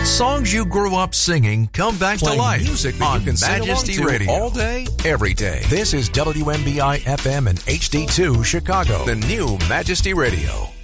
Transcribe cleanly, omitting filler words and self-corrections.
Songs you grew up singing come back to Playing life music that on you can sing Majesty along to Radio. all day, every day. This is WMBI FM and HD2 Chicago, the new Majesty Radio.